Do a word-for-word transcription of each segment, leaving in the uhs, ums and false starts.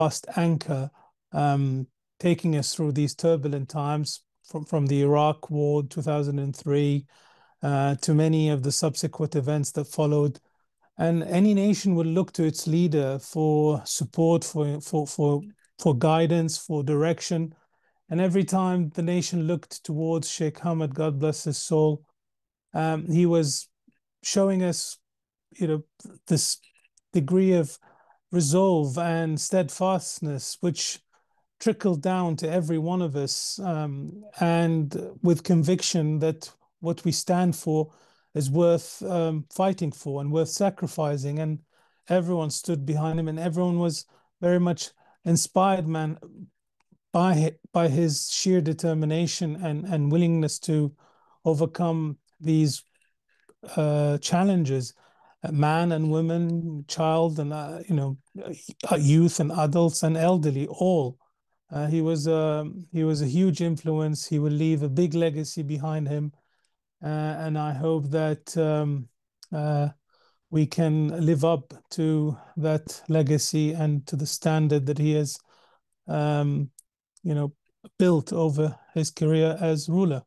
last anchor, um, taking us through these turbulent times from, from the Iraq War, two thousand three, uh, to many of the subsequent events that followed. And any nation will look to its leader for support, for, for, for, for guidance, for direction. And every time the nation looked towards Sheikh Hamad, God bless his soul, um, he was showing us, you know, this degree of resolve and steadfastness, which trickled down to every one of us, um, and with conviction that what we stand for is worth um, fighting for and worth sacrificing. And everyone stood behind him, and everyone was very much inspired, man, by by his sheer determination and and willingness to overcome these uh, challenges, uh, man and women, child and uh, you know, uh, youth and adults and elderly, all. Uh, he was a he was a huge influence. He will leave a big legacy behind him, uh, and I hope that um, uh, we can live up to that legacy and to the standard that he has, um, you know, built over his career as ruler.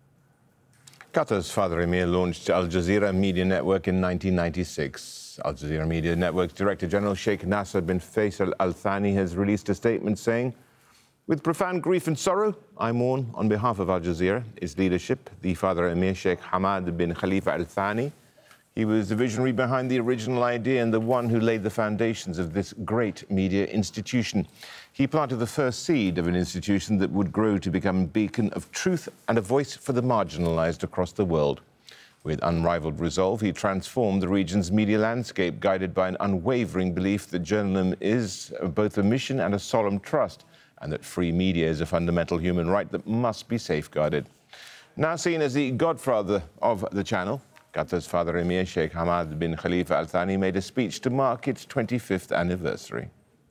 Qatar's Father Emir launched Al Jazeera Media Network in nineteen ninety-six. Al Jazeera Media Network's Director General Sheikh Nasser bin Faisal Al Thani has released a statement saying, "With profound grief and sorrow, I mourn on behalf of Al Jazeera, its leadership, the Father Emir Sheikh Hamad bin Khalifa Al Thani. He was the visionary behind the original idea and the one who laid the foundations of this great media institution. He planted the first seed of an institution that would grow to become a beacon of truth and a voice for the marginalized across the world. With unrivaled resolve, he transformed the region's media landscape, guided by an unwavering belief that journalism is both a mission and a solemn trust, and that free media is a fundamental human right that must be safeguarded." Now seen as the godfather of the channel, Qatar's Father Emir Sheikh Hamad bin Khalifa Al Thani made a speech to mark its twenty-fifth anniversary.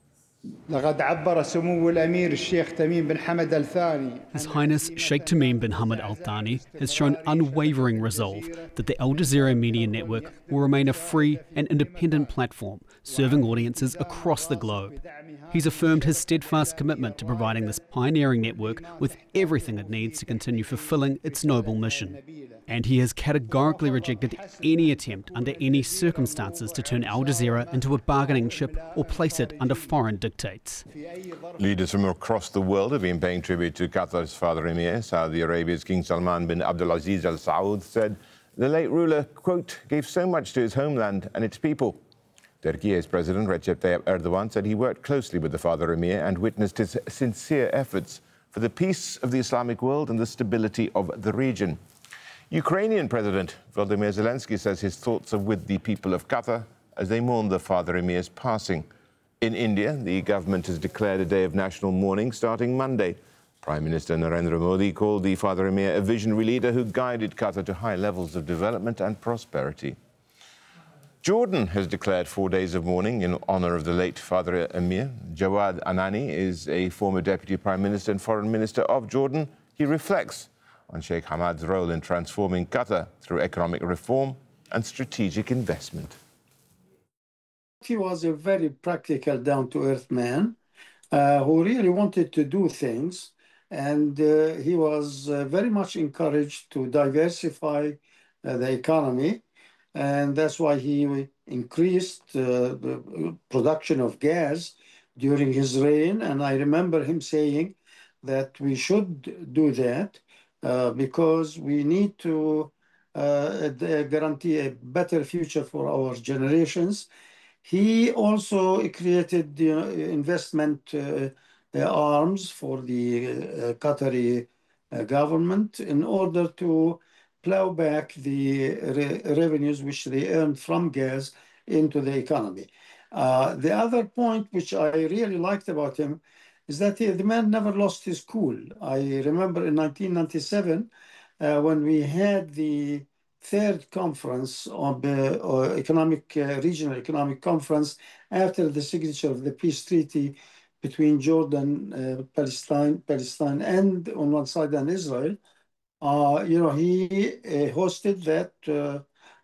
لقد عبر سمو الأمير الشيخ تميم بن حمد آل ثاني. His Highness Sheikh Tamim bin Hamad Al Thani has shown unwavering resolve that the Al Jazeera Media Network will remain a free and independent platform serving audiences across the globe. He's affirmed his steadfast commitment to providing this pioneering network with everything it needs to continue fulfilling its noble mission. And he has categorically rejected any attempt under any circumstances to turn Al Jazeera into a bargaining chip or place it under foreign dictates. Leaders from across the world have been paying tribute to Qatar's Father Emir. Saudi Arabia's King Salman bin Abdulaziz Al Saud said the late ruler, quote, "gave so much to his homeland and its people." Turkey's President Recep Tayyip Erdogan said he worked closely with the Father Emir and witnessed his sincere efforts for the peace of the Islamic world and the stability of the region. Ukrainian President Volodymyr Zelensky says his thoughts are with the people of Qatar as they mourn the Father Emir's passing. In India, the government has declared a day of national mourning starting Monday. Prime Minister Narendra Modi called the Father Emir a visionary leader who guided Qatar to high levels of development and prosperity. Jordan has declared four days of mourning in honour of the late Father Emir. Jawad Anani is a former Deputy Prime Minister and Foreign Minister of Jordan. He reflects on Sheikh Hamad's role in transforming Qatar through economic reform and strategic investment. He was a very practical, down-to-earth man uh, who really wanted to do things, and uh, he was uh, very much encouraged to diversify uh, the economy. And that's why he increased uh, the production of gas during his reign. And I remember him saying that we should do that uh, because we need to uh, guarantee a better future for our generations. He also created the uh, investment uh, arms for the uh, Qatari uh, government in order to plow back the re revenues which they earned from gas into the economy. Uh, the other point which I really liked about him is that he, the man never lost his cool. I remember in nineteen ninety-seven, uh, when we had the third conference of the uh, economic, uh, regional economic conference after the signature of the peace treaty between Jordan, uh, Palestine, Palestine, and on one side and Israel. Uh, you know, he uh, hosted that uh,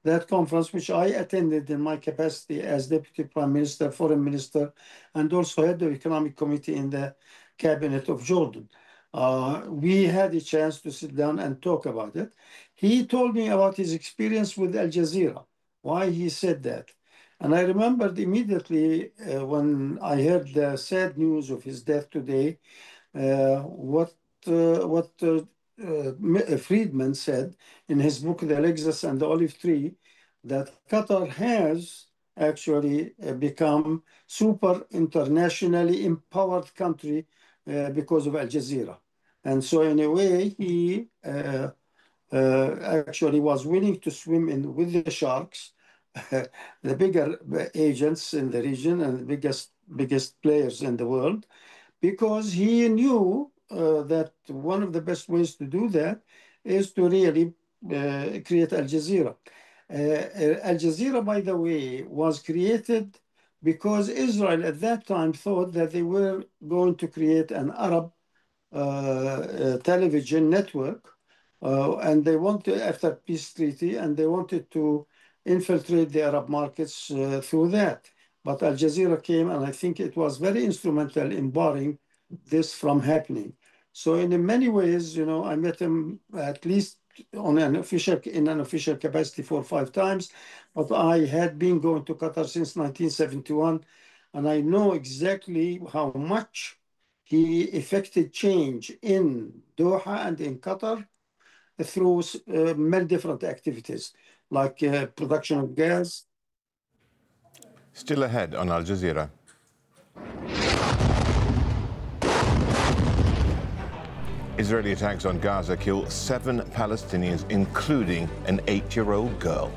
that conference, which I attended in my capacity as Deputy Prime Minister, Foreign Minister, and also head of Economic Committee in the Cabinet of Jordan. Uh, we had a chance to sit down and talk about it. He told me about his experience with Al Jazeera, why he said that. And I remembered immediately uh, when I heard the sad news of his death today, uh, what, uh, what uh, uh, Friedman said in his book, The Lexus and the Olive Tree, that Qatar has actually uh, become super internationally empowered country uh, because of Al Jazeera. And so in a way, he uh, uh, actually was willing to swim in with the sharks, the bigger agents in the region and the biggest, biggest players in the world, because he knew uh, that one of the best ways to do that is to really uh, create Al Jazeera. Uh, Al Jazeera, by the way, was created because Israel at that time thought that they were going to create an Arab uh, uh, television network, uh, and they wanted, after peace treaty, and they wanted to infiltrate the Arab markets uh, through that. But Al Jazeera came, and I think it was very instrumental in barring this from happening. So in many ways, you know, I met him at least on an official, in an official capacity four or five times, but I had been going to Qatar since nineteen seventy-one, and I know exactly how much he effected change in Doha and in Qatar through uh, many different activities, like uh, production of gas. Still ahead on Al Jazeera. Israeli attacks on Gaza kill seven Palestinians, including an eight-year-old girl.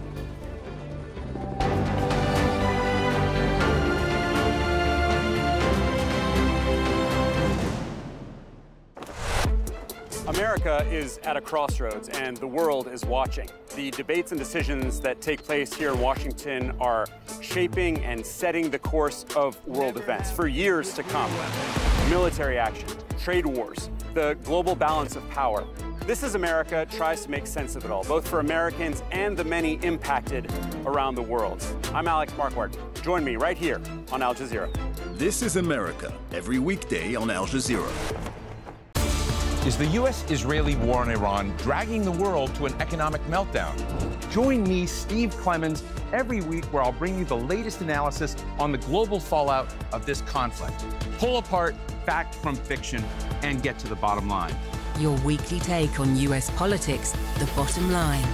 America is at a crossroads, and the world is watching. The debates and decisions that take place here in Washington are shaping and setting the course of world events for years to come. Military action, trade wars, the global balance of power. This Is America tries to make sense of it all, both for Americans and the many impacted around the world. I'm Alex Marquardt. Join me right here on Al Jazeera. This is America, every weekday on Al Jazeera. Is the U S Israeli war on Iran dragging the world to an economic meltdown? Join me, Steve Clemons, every week where I'll bring you the latest analysis on the global fallout of this conflict. Pull apart fact from fiction and get to the bottom line. Your weekly take on U S politics, The Bottom Line.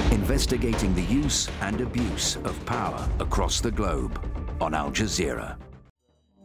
Investigating the use and abuse of power across the globe on Al Jazeera.